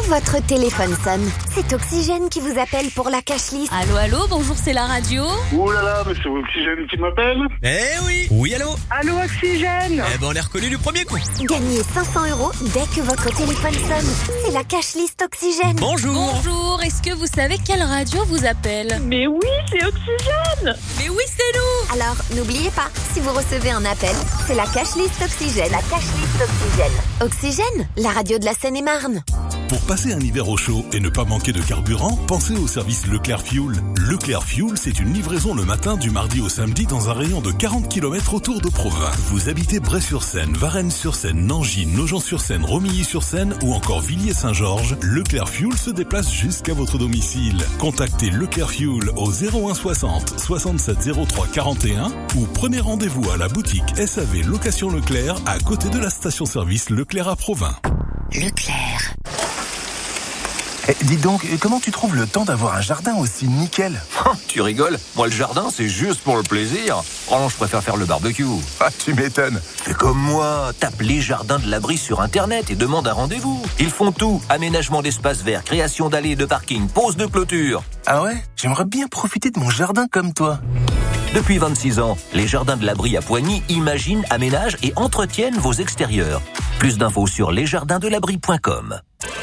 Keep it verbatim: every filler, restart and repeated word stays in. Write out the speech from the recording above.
votre téléphone sonne, c'est Oxygène qui vous appelle pour la cash list. Allô, allô, bonjour, c'est la radio. Ouh là là, mais c'est Oxygène qui m'appelle. Eh oui. Oui, allô. Allô, Oxygène. Eh ben, on est reconnu du premier coup. Gagnez cinq cents euros dès que votre téléphone sonne. C'est la cash list Oxygène. Bonjour. Bonjour, est-ce que vous savez quelle radio vous appelle? Mais oui, c'est Oxygène. Mais oui, c'est nous. Alors, n'oubliez pas, si vous recevez un appel, c'est la cash list Oxygène. La cash list Oxygène. Oxygène, la radio de la Seine-et-Marne. Pour passer un hiver au chaud et ne pas manquer de carburant, pensez au service Leclerc Fuel. Leclerc Fuel, c'est une livraison le matin du mardi au samedi dans un rayon de quarante kilomètres autour de Provins. Vous habitez Bray-sur-Seine, Varennes-sur-Seine, Nangy, Nogent-sur-Seine, Romilly-sur-Seine ou encore Villiers-Saint-Georges, Leclerc Fuel se déplace jusqu'à votre domicile. Contactez Leclerc Fuel au zéro un soixante soixante-sept zéro trois quarante et un ou prenez rendez-vous à la boutique S A V Location Leclerc à côté de la station-service Leclerc à Provins. Leclerc. Eh, dis donc, comment tu trouves le temps d'avoir un jardin aussi nickel? Tu rigoles? Moi, le jardin, c'est juste pour le plaisir. Oh, je préfère faire le barbecue. Ah, tu m'étonnes. Fais comme moi, tape les jardins de l'abri sur Internet et demande un rendez-vous. Ils font tout. Aménagement d'espaces verts, création d'allées, de parking, pose de clôture. Ah ouais? J'aimerais bien profiter de mon jardin comme toi. Depuis vingt-six ans, les jardins de l'abri à Poigny imaginent, aménagent et entretiennent vos extérieurs. Plus d'infos sur lesjardins de l'abri point com.